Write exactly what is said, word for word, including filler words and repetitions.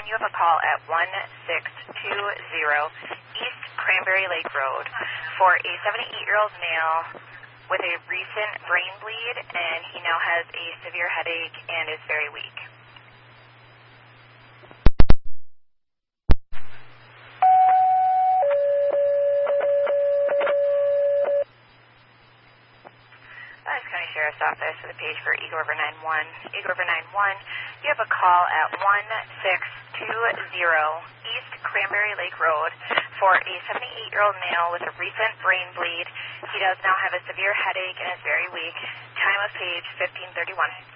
one, you have a call at one six two zero East Cranberry Lake Road for a seventy-eight-year-old male with a recent brain bleed, and he now has a severe headache and is very weak. Bucks County Sheriff's Office with a page for Eagle River nine one. Eagle River nine one, you have a call at one six two zero East Cranberry Lake Road for a seventy-eight-year-old male with a recent brain bleed. He does now have a severe headache and is very weak. Time of page fifteen thirty-one.